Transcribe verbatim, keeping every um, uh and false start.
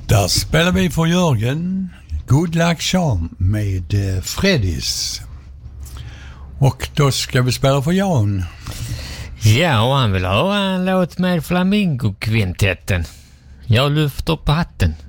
Där spelar vi för Jörgen Good Luck Charm med eh, Freddys. Och då ska vi spela för Jan. Ja, och han vill höra en låt med Flamingo-kvintetten. Jag lyfter på hatten.